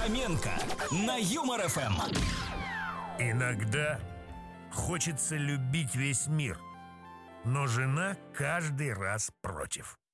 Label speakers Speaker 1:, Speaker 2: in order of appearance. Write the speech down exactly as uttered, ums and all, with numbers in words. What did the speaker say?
Speaker 1: Фоменко на Юмор эф эм.
Speaker 2: Иногда хочется любить весь мир, но жена каждый раз против.